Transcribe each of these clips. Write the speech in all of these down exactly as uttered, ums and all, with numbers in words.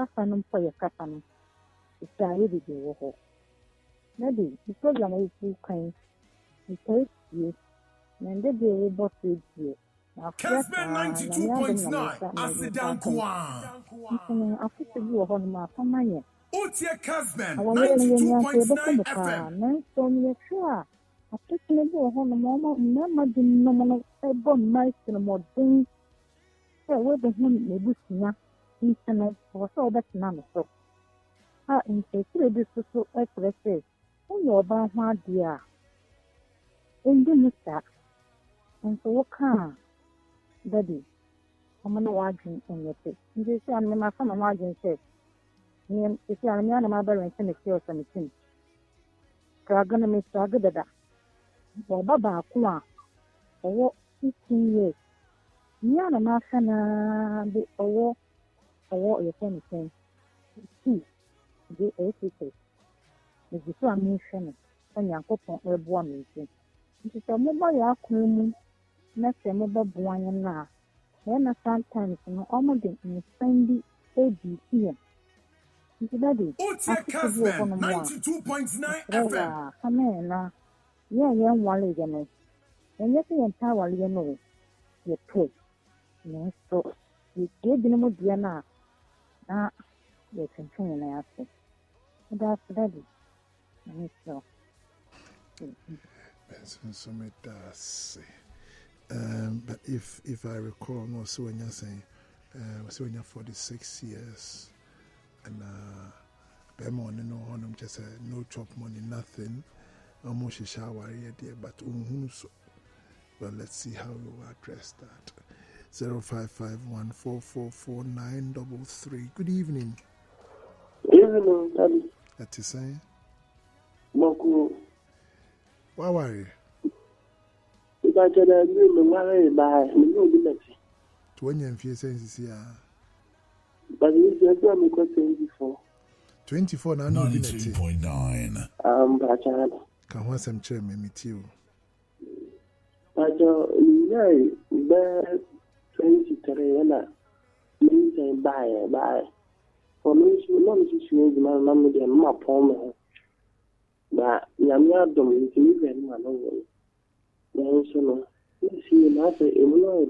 kasa no mpo ye kasa no isaye de wo ho na de the program is full kind because you and the day bought it here Casper ninety-two point nine Asidan Kwan. I put the view on my family. Otia Casper ninety-two point nine F M. Then so me sure. I put the view on the mama, never did no more able nice in a more thing. So where the him may be seen, internet for so that's none so. Ah, in case this is so aggressive. Oh, you're about my dear. In the mistake. And so what can Daddy, I'm not watching in your face. You say, I'm my son, I'm watching says, you see, I'm not my brother and send a few something. So I'm gonna make so good at that. For Baba Kuma, for what fifteen years. Me and my son, the or what you're saying, see, the eighty six. The discrimination on your couple or one meeting. It is a mobile acronym. Next time, about one na. Then sometimes, no, almost in Sunday, A B C. It's daddy. Otia Casper ninety-two point nine F M. Come in now. Yeah, yeah, one again. And yet, the entire you know, you pay. No, so you gave the name of Diana. Ah, you can train and ask. That's daddy. And so. So, me does. Um, but if if I recall, no, so when you're saying, uh, so when you're forty-six years, and uh, pay money, no, I'm just uh, no chop money, nothing, almost a shower here, but um, so. Well, let's see how we will address that. Zero five five one four four four nine double three. Good evening. Evening, Daddy. That is saying. Moku. Why worry? But I didn't marry by no liberty. Twenty and few senses here. But it's just one because twenty-four. Twenty-four now, no ninety-two point nine. Um, but I can want some chair, me too. But uh, yeah, the twenty-three, and I say bye, bye. For me, she will not see you, my mamma, and my poem. But Yamia don't believe in my own. Yes, no. See, master, you know,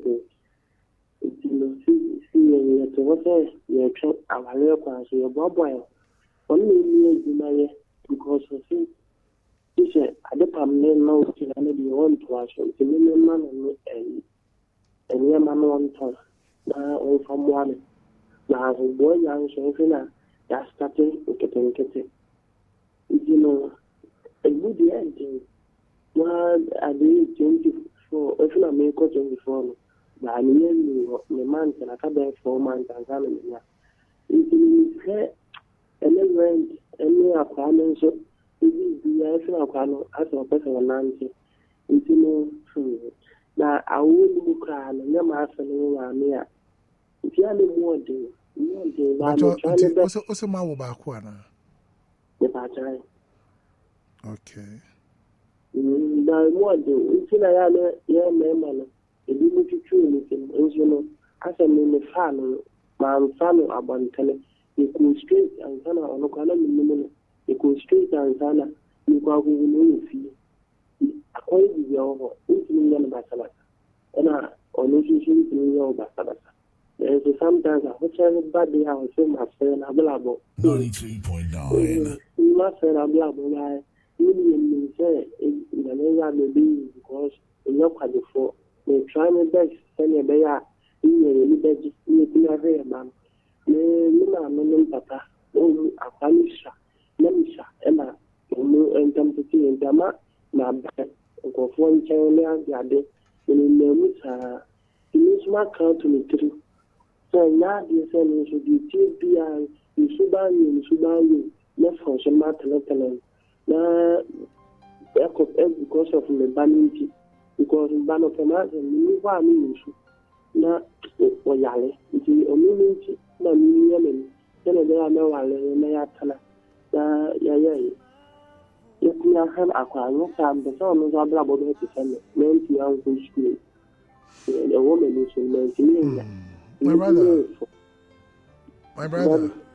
you see, see, you have to what say, you train our real class, your bob boy. Only you deny because of it. He said, I don't have no to any of your own class, to million man and and your man one ton. Now, all from one. Now, boy, young, so that's starting to get in getting. You know, a good ending. Well, I did twenty-four, if I make twenty-four, but I mean, the month and I come back four months and coming here. It is and then rent and me a plan, so it is the actual plan as a person of Nancy. It's no true. Now, I will look at and never ask anyone here. If you are the more day, more day, but I'm trying to also my back one. The battery. Okay. The more day, it's in a year, member. It didn't be true anything. And you know, as a man, fan, my son about telling you go straight and sana on the corner, you go straight and sana, you go to see. According to your intimate Basabata. And I on issue to your Basabata. There's sometimes a hotel bad day, I was saying my friend, available. ninety-two point nine. My friend, available. You say in the name may be because in your quad before they try my best, send a bear in the bed, you are very man. Luna, no papa, oh, a Pamisha, Nemisha, Emma, and Tempty and Dama, my bed, and go for one channel, Yade, when in the Musa, he needs my count to me too. So now the same should be T B I, you should buy you, you should buy you, left for some matter. Na because of the banning, because in ban of a man and you are me, na or yale, it's the only na million, then there are no one in the Atala. Na ya ya. If we have a crime, time the son is a double to send it, meant to young school. The woman is meant to me. My brother, my brother.